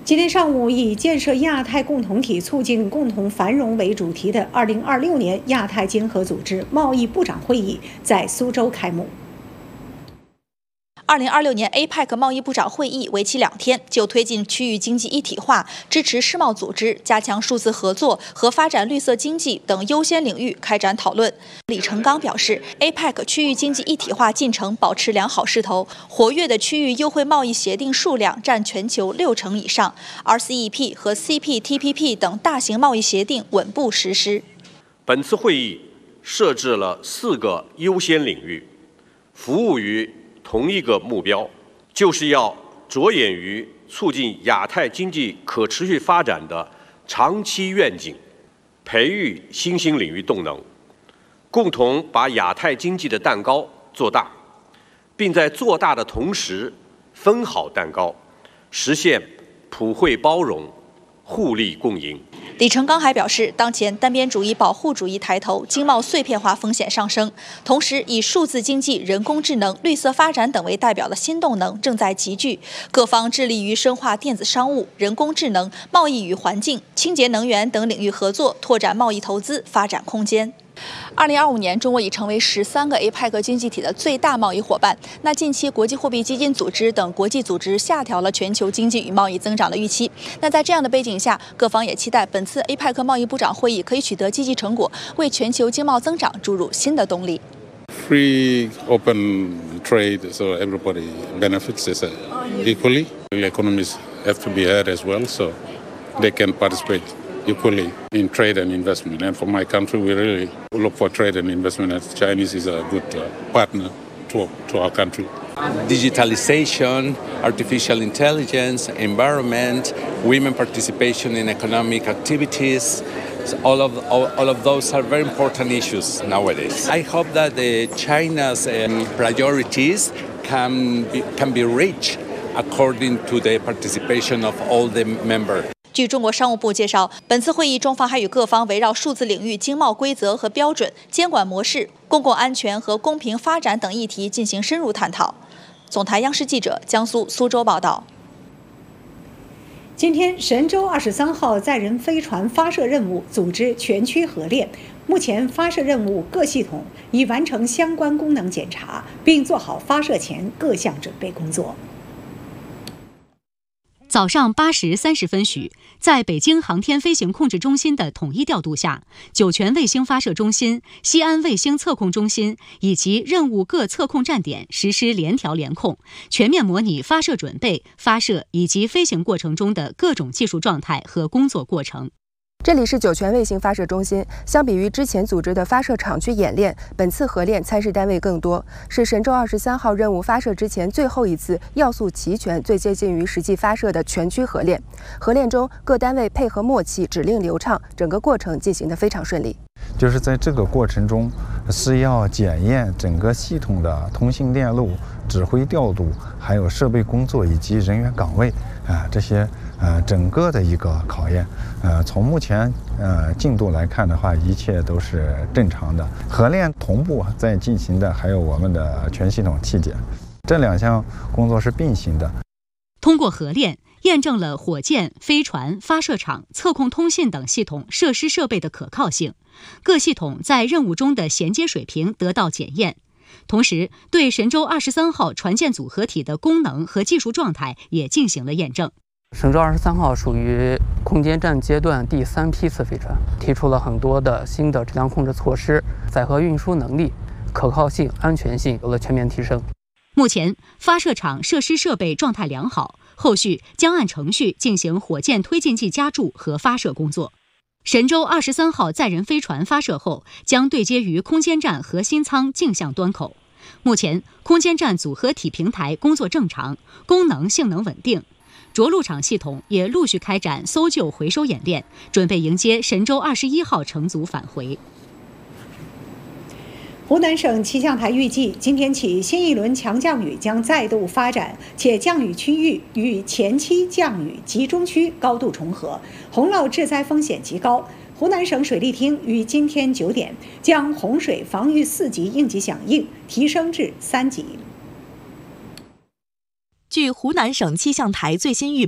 今天上午，以建设亚太共同体、促进共同繁荣为主题的2026年亚太经合组织贸易部长会议在苏州开幕。 2026年 APEC 贸易部长会议为期2天，就推进区域经济一体化、支持世贸组织、加强数字合作和发展绿色经济等优先领域开展讨论。李成钢表示 ，APEC 区域经济一体化进程保持良好势头，活跃的区域优惠贸易协定数量占全球60%以上 ，RCEP 和 CPTPP 等大型贸易协定稳步实施。 本次会议设置了4个优先领域，服务于同一个目标，就是要着眼于促进亚太经济可持续发展的长期愿景，培育新兴领域动能，共同把亚太经济的蛋糕做大，并在做大的同时分好蛋糕，实现普惠包容、互利共赢。 李成钢还表示，当前单边主义、保护主义抬头，经贸碎片化风险上升，同时以数字经济、人工智能、绿色发展等为代表的新动能正在集聚，各方致力于深化电子商务、人工智能、贸易与环境、清洁能源等领域合作，拓展贸易投资发展空间。2025年，中国已成为13个 APEC 经济体的最大贸易伙伴。那近期，国际货币基金组织等国际组织下调了全球经济与贸易增长的预期。那在这样的背景下，各方也期待本次 APEC 贸易部长会议可以取得积极成果，为全球经贸增长注入新的动力。 Free open trade, so everybody benefits equally. The economies have to be heard as well, so they can participate equally in trade and investment. And for my country, we really look for trade and investment, as Chinese is a good partner to our country. Digitalization, artificial intelligence, environment, women participation in economic activities. All of those are very important issues nowadays. I hope that China's priorities can be reached according to the participation of all the members. 据中国商务部介绍，本次会议中方还与各方围绕数字领域经贸规则和标准、监管模式、公共安全和公平发展等议题进行深入探讨。总台央视记者江苏苏州报道。 今天，神舟23号载人飞船发射任务组织全区核练，目前发射任务各系统已完成相关功能检查，并做好发射前各项准备工作。 早上8时30分许，在北京航天飞行控制中心的统一调度下，酒泉卫星发射中心、西安卫星测控中心以及任务各测控站点实施联调联控，全面模拟发射准备、发射以及飞行过程中的各种技术状态和工作过程。 这里是酒泉卫星发射中心。相比于之前组织的发射场区演练，本次核练参试单位更多，是神舟23号任务发射之前最后一次要素齐全、最接近于实际发射的全区核练。核练中，各单位配合默契，指令流畅，整个过程进行得非常顺利。 就是在这个过程中，是要检验整个系统的通信链路、指挥调度，还有设备工作以及人员岗位这些整个的一个考验。从目前进度来看的话，一切都是正常的。核练同步在进行的还有我们的全系统气检，这2项工作是并行的。 通过核练，验证了火箭、飞船、发射场、测控通信等系统设施设备的可靠性，各系统在任务中的衔接水平得到检验。同时，对神舟23号船舰组合体的功能和技术状态也进行了验证。 神舟23号属于空间站阶段第3批次飞船，提出了很多的新的质量控制措施，载荷运输能力、可靠性、安全性有了全面提升。 目前，发射场设施设备状态良好，后续将按程序进行火箭推进剂加注和发射工作。神舟23号载人飞船发射后，将对接于空间站核心舱径向端口。目前，空间站组合体平台工作正常，功能性能稳定。着陆场系统也陆续开展搜救回收演练，准备迎接神舟21号乘组返回。 湖南省气象台预计，今天起新一轮强降雨将再度发展，且降雨区域与前期降雨集中区高度重合，洪涝致灾风险极高。湖南省水利厅于今天9点将洪水防御4级应急响应提升至3级。 据湖南省气象台最新预